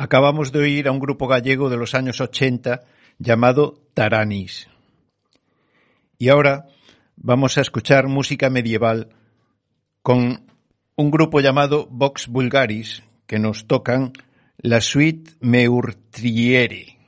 Acabamos de oír a un grupo gallego de los años 80 llamado Taranis. Y ahora vamos a escuchar música medieval con un grupo llamado Vox Vulgaris que nos tocan la suite Meurtriere.